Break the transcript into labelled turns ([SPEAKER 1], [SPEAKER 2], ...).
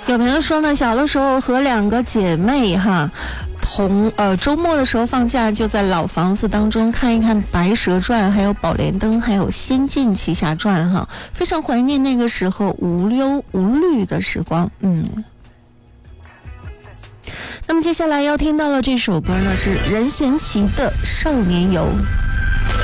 [SPEAKER 1] 有朋友说呢，小的时候和2个姐妹哈，周末的时候放假就在老房子当中看一看《白蛇传》，还有《宝莲灯》，还有《仙剑奇侠传》哈，非常怀念那个时候无忧无虑的时光。那么接下来要听到的这首歌呢，是任贤齐的《少年游》。